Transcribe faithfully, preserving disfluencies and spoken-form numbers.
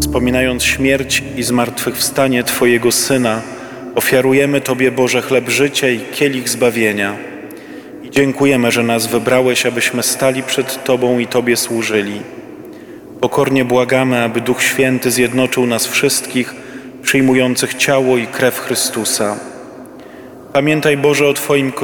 Wspominając śmierć i zmartwychwstanie Twojego Syna, ofiarujemy Tobie, Boże, chleb życia i kielich zbawienia. I dziękujemy, że nas wybrałeś, abyśmy stali przed Tobą i Tobie służyli. Pokornie błagamy, aby Duch Święty zjednoczył nas wszystkich, przyjmujących ciało i krew Chrystusa. Pamiętaj, Boże, o Twoim Kościele,